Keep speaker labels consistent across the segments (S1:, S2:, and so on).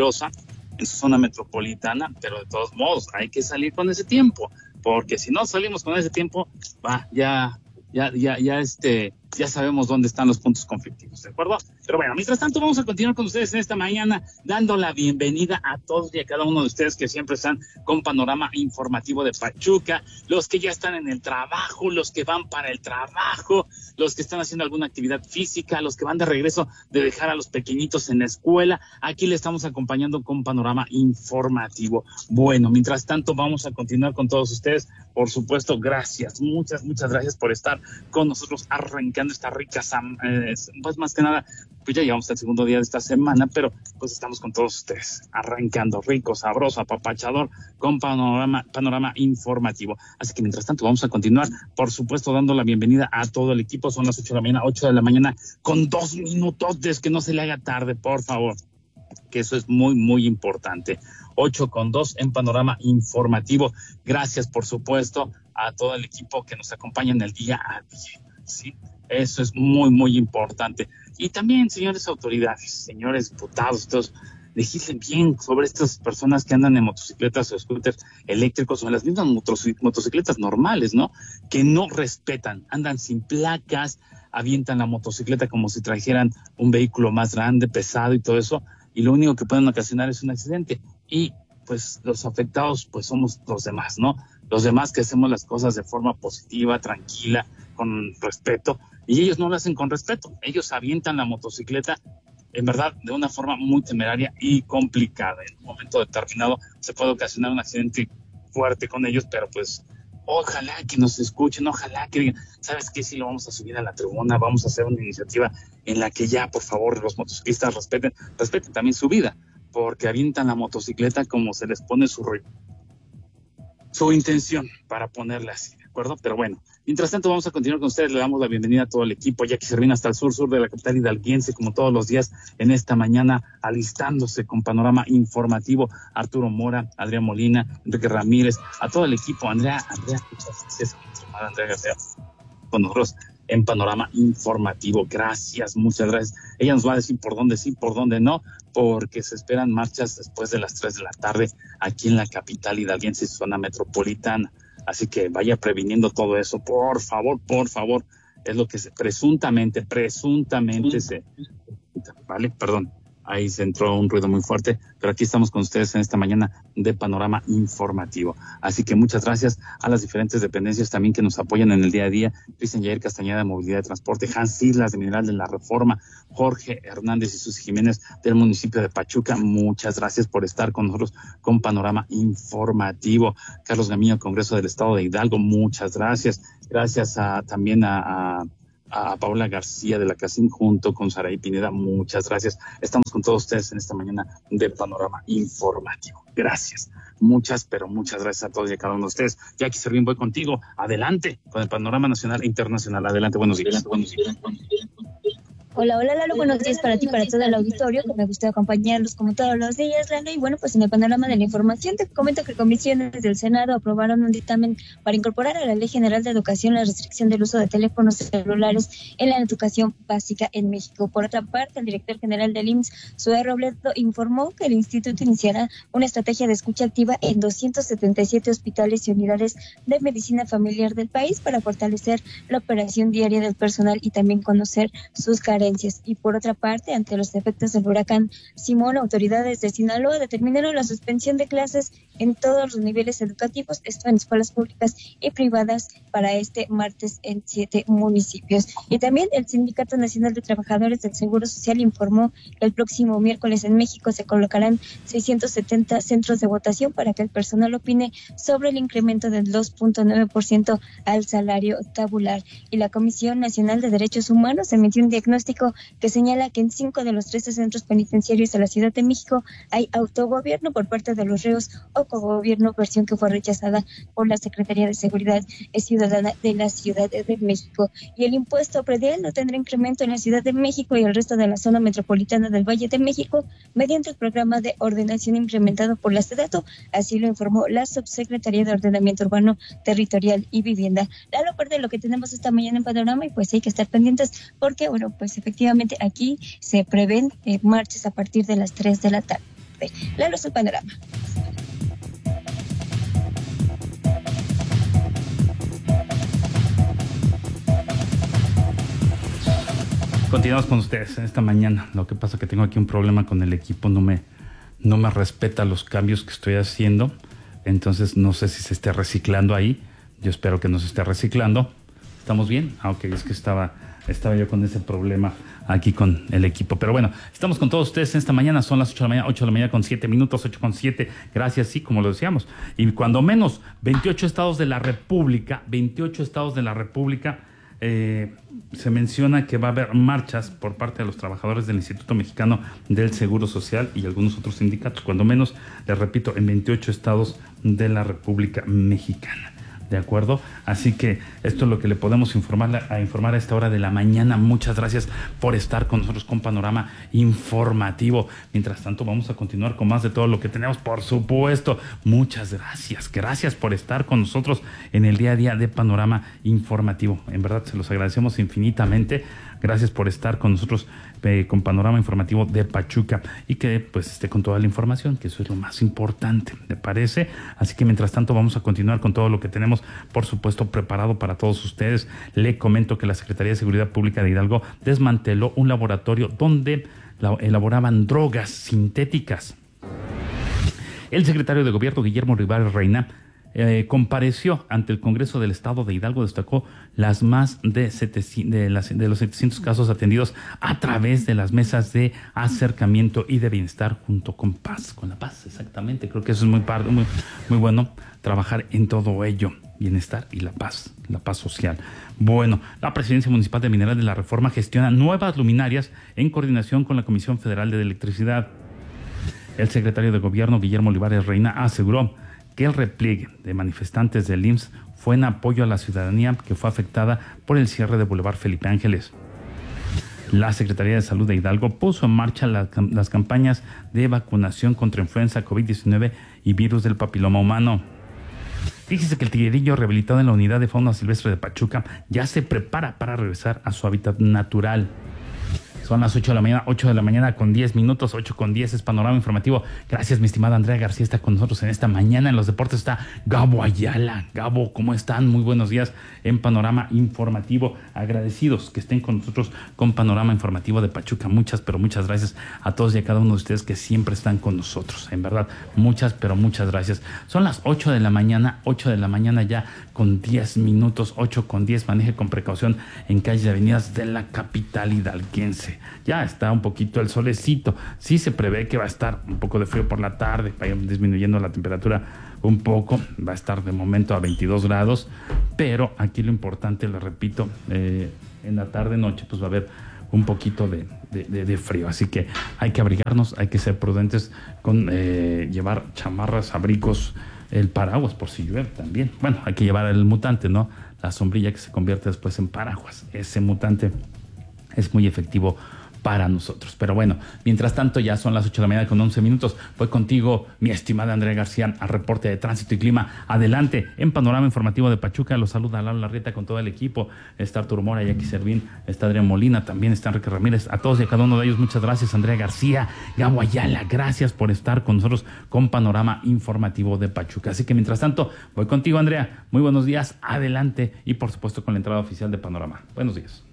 S1: en su zona metropolitana, pero de todos modos hay que salir con ese tiempo, porque si no salimos con ese tiempo, ya sabemos dónde están los puntos conflictivos, ¿de acuerdo? Pero bueno, mientras tanto vamos a continuar con ustedes en esta mañana, dando la bienvenida a todos y a cada uno de ustedes que siempre están con Panorama Informativo de Pachuca, los que ya están en el trabajo, los que van para el trabajo, los que están haciendo alguna actividad física, los que van de regreso de dejar a los pequeñitos en la escuela. Aquí le estamos acompañando con Panorama Informativo. Bueno, mientras tanto vamos a continuar con todos ustedes. Por supuesto, gracias, muchas gracias por estar con nosotros arrancando esta rica, pues más que nada, pues ya llevamos el segundo día de esta semana, pero pues estamos con todos ustedes, arrancando rico, sabroso, apapachador, con panorama informativo. Así que mientras tanto vamos a continuar, por supuesto, dando la bienvenida a todo el equipo. Son las 8 de la mañana, con 2 minutos, que no se le haga tarde, por favor, que eso es muy importante. 8:02 en Panorama Informativo. Gracias, por supuesto, a todo el equipo que nos acompaña en el día a día, ¿sí? Eso es muy importante. Y también, señores autoridades, señores diputados, todos, legislen bien sobre estas personas que andan en motocicletas o scooters eléctricos o en las mismas motocicletas normales, ¿no? Que no respetan, andan sin placas, avientan la motocicleta como si trajeran un vehículo más grande, pesado y todo eso, y lo único que pueden ocasionar es un accidente. Y pues los afectados pues somos los demás, ¿no? Los demás que hacemos las cosas de forma positiva, tranquila, con respeto, y ellos no lo hacen con respeto. Ellos avientan la motocicleta, en verdad, de una forma muy temeraria y complicada. En un momento determinado se puede ocasionar un accidente fuerte con ellos, pero pues ojalá que nos escuchen, ojalá que digan, ¿sabes qué? Si lo vamos a subir a la tribuna, vamos a hacer una iniciativa en la que ya, por favor, los motociclistas respeten también su vida, porque avientan la motocicleta como se les pone su intención para ponerla así, ¿de acuerdo? Pero bueno, mientras tanto vamos a continuar con ustedes. Le damos la bienvenida a todo el equipo, ya que se viene hasta el sur de la capital hidalguense, como todos los días en esta mañana, alistándose con Panorama Informativo. Arturo Mora, Adrián Molina, Enrique Ramírez, a todo el equipo. Andrea, muchas gracias, Andrea García, con nosotros en Panorama Informativo. Gracias, muchas gracias. Ella nos va a decir por dónde sí, por dónde no, porque se esperan marchas después de las 3 de la tarde aquí en la capital hidalguense y zona metropolitana. Así que vaya previniendo todo eso, por favor. Es lo que presuntamente se... Vale, perdón. Ahí se entró un ruido muy fuerte, pero aquí estamos con ustedes en esta mañana de Panorama Informativo. Así que muchas gracias a las diferentes dependencias también que nos apoyan en el día a día. Cristian Jair Castañeda de Movilidad y Transporte, Hans Islas de Mineral de la Reforma, Jorge Hernández y Susi Jiménez del municipio de Pachuca. Muchas gracias por estar con nosotros con Panorama Informativo. Carlos Gamillo, Congreso del Estado de Hidalgo, muchas gracias. Gracias también a Paula García de la CACIM junto con Saraí Pineda, muchas gracias. Estamos con todos ustedes en esta mañana de Panorama Informativo. Gracias, muchas gracias a todos y a cada uno de ustedes. Jackie Servín, voy contigo. Adelante con el panorama nacional e internacional. Adelante, buenos días.
S2: Hola Lalo, buenos días para ti, para todo el auditorio, que me gusta acompañarlos como todos los días, Lalo. Y bueno, pues en el panorama de la información te comento que comisiones del Senado aprobaron un dictamen para incorporar a la Ley General de Educación la restricción del uso de teléfonos celulares en la educación básica en México. Por otra parte, el director general del IMSS, Zoé Robledo, informó que el instituto iniciará una estrategia de escucha activa en 277 hospitales y unidades de medicina familiar del país para fortalecer la operación diaria del personal y también conocer sus carencias. Y por otra parte, ante los efectos del huracán Simón, autoridades de Sinaloa determinaron la suspensión de clases en todos los niveles educativos, esto en escuelas públicas y privadas, para este martes en 7 municipios. Y también el Sindicato Nacional de Trabajadores del Seguro Social informó que el próximo miércoles en México se colocarán 670 centros de votación para que el personal opine sobre el incremento del 2.9% al salario tabular. Y la Comisión Nacional de Derechos Humanos emitió un diagnóstico que señala que en 5 de los 13 centros penitenciarios de la Ciudad de México hay autogobierno por parte de los reos o cogobierno, versión que fue rechazada por la Secretaría de Seguridad Ciudadana de la Ciudad de México. Y el impuesto predial no tendrá incremento en la Ciudad de México y el resto de la zona metropolitana del Valle de México mediante el programa de ordenación implementado por la SEDATU, así lo informó la Subsecretaría de Ordenamiento Urbano, Territorial y Vivienda. Lalo, parte de lo que tenemos esta mañana en Panorama, y pues hay que estar pendientes porque, bueno, pues efectivamente aquí se prevén marchas a partir de las 3 de la tarde. parte. Lalo, es el panorama.
S1: Continuamos con ustedes en esta mañana. Lo que pasa es que tengo aquí un problema con el equipo, no me respeta los cambios que estoy haciendo, entonces no sé si se esté reciclando ahí. Yo espero que no se esté reciclando. ¿Estamos bien? Ok, es que estaba yo con ese problema aquí con el equipo. Pero bueno, estamos con todos ustedes en esta mañana. Son las 8 de la mañana con 7 minutos, 8:07. Gracias, sí, como lo decíamos. Y cuando menos 28 estados de la República, se menciona que va a haber marchas por parte de los trabajadores del Instituto Mexicano del Seguro Social y algunos otros sindicatos, cuando menos, les repito, en 28 estados de la República Mexicana. ¿De acuerdo? Así que esto es lo que le podemos informar a esta hora de la mañana. Muchas gracias por estar con nosotros con Panorama Informativo. Mientras tanto, vamos a continuar con más de todo lo que tenemos, por supuesto. Muchas gracias. Gracias por estar con nosotros en el día a día de Panorama Informativo. En verdad, se los agradecemos infinitamente. Gracias por estar con nosotros con Panorama Informativo de Pachuca y que pues esté con toda la información, que eso es lo más importante, ¿me parece? Así que mientras tanto vamos a continuar con todo lo que tenemos, por supuesto, preparado para todos ustedes. Le comento que la Secretaría de Seguridad Pública de Hidalgo desmanteló un laboratorio donde elaboraban drogas sintéticas. El secretario de Gobierno, Guillermo Olivares Reina, compareció ante el Congreso del Estado de Hidalgo. Destacó las más de los 700 casos atendidos a través de las mesas de acercamiento y de bienestar junto con la paz, exactamente. Creo que eso es muy bueno, trabajar en todo ello, bienestar y la paz social. Bueno, la Presidencia Municipal de Mineral de la Reforma gestiona nuevas luminarias en coordinación con la Comisión Federal de Electricidad. El secretario de Gobierno, Guillermo Olivares Reina, aseguró que el repliegue de manifestantes del IMSS fue en apoyo a la ciudadanía que fue afectada por el cierre de Boulevard Felipe Ángeles. La Secretaría de Salud de Hidalgo puso en marcha las campañas de vacunación contra influenza, COVID-19 y virus del papiloma humano. Fíjese que el tigrillo rehabilitado en la Unidad de Fauna Silvestre de Pachuca ya se prepara para regresar a su hábitat natural. Son las 8 de la mañana con 10 minutos, 8:10 es Panorama Informativo. Gracias, mi estimada Andrea García, está con nosotros en esta mañana. En los deportes está Gabo Ayala. Gabo, ¿cómo están? Muy buenos días en Panorama Informativo. Agradecidos que estén con nosotros con Panorama Informativo de Pachuca. Muchas gracias a todos y a cada uno de ustedes que siempre están con nosotros. En verdad, muchas gracias. Son las 8 de la mañana ya con 10 minutos, 8:10. Maneje con precaución en calles y avenidas de la capital hidalguense. Ya está un poquito el solecito. Sí se prevé que va a estar un poco de frío por la tarde, va a ir disminuyendo la temperatura un poco, va a estar de momento a 22 grados, pero aquí lo importante, le repito, en la tarde-noche pues va a haber un poquito de frío, así que hay que abrigarnos, hay que ser prudentes con llevar chamarras, abrigos, el paraguas por si llueve también. Bueno, hay que llevar el mutante, ¿no? La sombrilla que se convierte después en paraguas. Ese mutante es muy efectivo para nosotros. Pero bueno, mientras tanto ya son las 8 de la mañana con 11 minutos. Voy contigo, mi estimada Andrea García, al reporte de tránsito y clima. Adelante, en Panorama Informativo de Pachuca. Los saluda Lalo Larrieta con todo el equipo. Está Arturo Mora, Jackie Servín, está Adrián Molina, también está Enrique Ramírez. A todos y a cada uno de ellos, muchas gracias, Andrea García. Gabo Ayala, gracias por estar con nosotros con Panorama Informativo de Pachuca. Así que mientras tanto, voy contigo, Andrea. Muy buenos días, adelante. Y por supuesto con la entrada oficial de Panorama. Buenos días.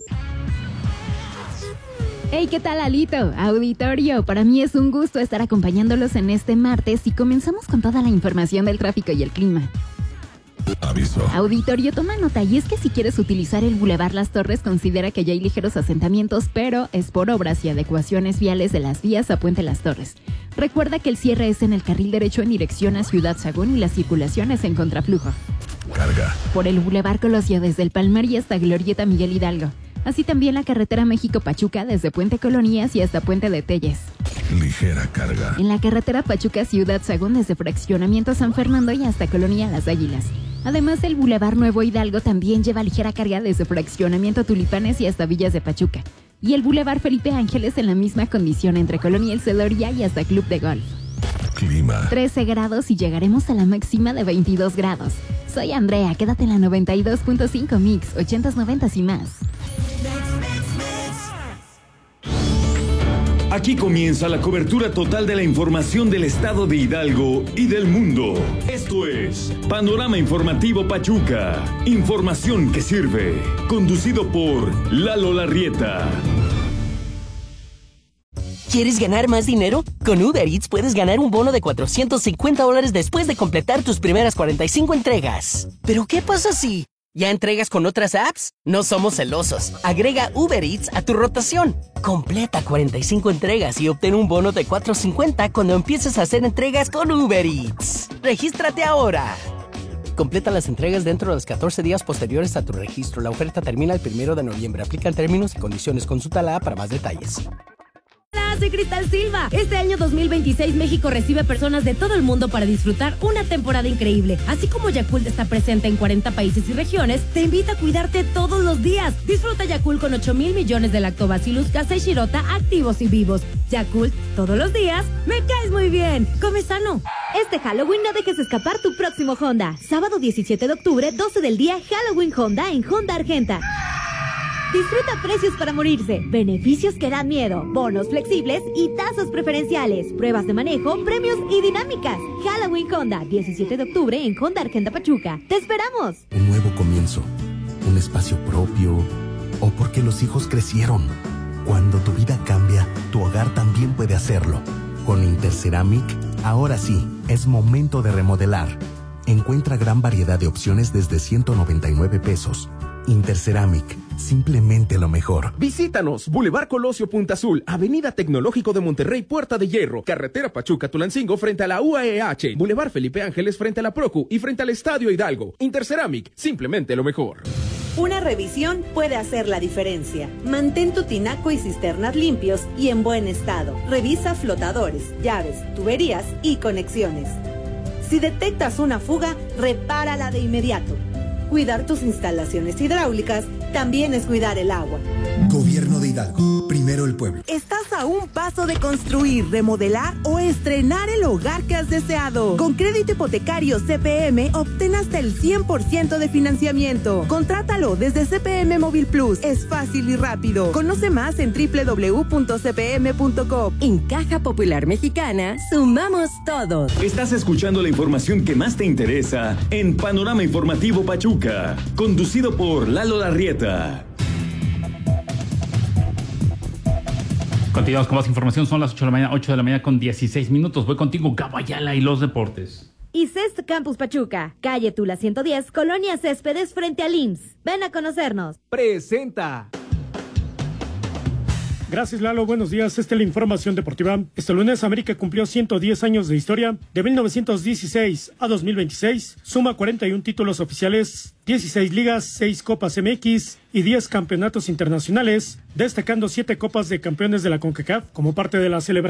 S3: Hey, ¿qué tal, Alito? Auditorio, para mí es un gusto estar acompañándolos en este martes y comenzamos con toda la información del tráfico y el clima.
S4: Aviso.
S3: Auditorio, toma nota, y es que si quieres utilizar el Boulevard Las Torres, considera que ya hay ligeros asentamientos, pero es por obras y adecuaciones viales de las vías a Puente Las Torres. Recuerda que el cierre es en el carril derecho en dirección a Ciudad Sagún y la circulación es en contraflujo.
S4: Carga.
S3: Por el Boulevard Colosio desde el Palmar y hasta Glorieta Miguel Hidalgo. Así también la carretera México-Pachuca desde Puente Colonías y hasta Puente de Telles.
S4: Ligera carga.
S3: En la carretera Pachuca-Ciudad Sagún desde Fraccionamiento San Fernando y hasta Colonia Las Águilas. Además, el Boulevard Nuevo Hidalgo también lleva ligera carga desde Fraccionamiento Tulipanes y hasta Villas de Pachuca. Y el Boulevard Felipe Ángeles en la misma condición entre Colonia El Celoria y hasta Club de Golf.
S4: Clima.
S3: 13 grados y llegaremos a la máxima de 22 grados. Soy Andrea, quédate en la 92.5 Mix, 80s, 90s y más.
S5: Aquí comienza la cobertura total de la información del estado de Hidalgo y del mundo. Esto es Panorama Informativo Pachuca. Información que sirve. Conducido por Lalo Larrieta.
S6: ¿Quieres ganar más dinero? Con Uber Eats puedes ganar un bono de $450 después de completar tus primeras 45 entregas. ¿Pero qué pasa si ya entregas con otras apps? No somos celosos. Agrega Uber Eats a tu rotación. Completa 45 entregas y obtén un bono de $450 cuando empieces a hacer entregas con Uber Eats. ¡Regístrate ahora! Completa las entregas dentro de los 14 días posteriores a tu registro. La oferta termina el 1 de noviembre. Aplican términos y condiciones. Consulta la app para más detalles.
S7: Hola, soy Cristal Silva. Este año 2026 México recibe personas de todo el mundo para disfrutar una temporada increíble. Así como Yakult está presente en 40 países y regiones, te invita a cuidarte todos los días. Disfruta Yakult con 8,000 millones de Lactobacillus casei shirota activos y vivos. Yakult, todos los días, me caes muy bien. Come sano.
S8: Este Halloween no dejes escapar tu próximo Honda. Sábado 17 de octubre, 12 del día, Halloween Honda en Honda Argenta. Disfruta precios para morirse, beneficios que dan miedo, bonos flexibles y tasas preferenciales, pruebas de manejo, premios y dinámicas. Halloween Honda, 17 de octubre en Honda Argenta Pachuca. ¡Te esperamos!
S9: Un nuevo comienzo, un espacio propio o porque los hijos crecieron. Cuando tu vida cambia, tu hogar también puede hacerlo. Con Interceramic, ahora sí, es momento de remodelar. Encuentra gran variedad de opciones desde $199. Interceramic, simplemente lo mejor.
S10: Visítanos, Boulevard Colosio Punta Azul, Avenida Tecnológico de Monterrey, Puerta de Hierro, Carretera Pachuca-Tulancingo frente a la UAEH, Boulevard Felipe Ángeles frente a la Procu y frente al Estadio Hidalgo. Interceramic, simplemente lo mejor.
S11: Una revisión puede hacer la diferencia. Mantén tu tinaco y cisternas limpios y en buen estado. Revisa flotadores, llaves, tuberías y conexiones. Si detectas una fuga, repárala de inmediato. Cuidar tus instalaciones hidráulicas también es cuidar el agua.
S12: Gobierno de Hidalgo. Primero el pueblo.
S13: Estás a un paso de construir, remodelar o estrenar el hogar que has deseado. Con crédito hipotecario CPM, obtén hasta el 100% de financiamiento. Contrátalo desde CPM Móvil Plus. Es fácil y rápido. Conoce más en www.cpm.com.
S14: En Caja Popular Mexicana, sumamos todos.
S5: Estás escuchando la información que más te interesa en Panorama Informativo Pachuca, conducido por Lalo Larrieta.
S1: Continuamos con más información, son las 8 de la mañana con 16 minutos. Voy contigo, Gabo Ayala y los deportes.
S8: ICEST Campus Pachuca, calle Tula 110, Colonia Céspedes frente al IMSS. Ven a conocernos.
S15: Presenta. Gracias, Lalo. Buenos días. Esta es la información deportiva. Este lunes, América cumplió 110 años de historia. De 1916 a 2026, suma 41 títulos oficiales, 16 ligas, 6 copas MX y 10 campeonatos internacionales, destacando 7 copas de campeones de la CONCACAF como parte de la celebración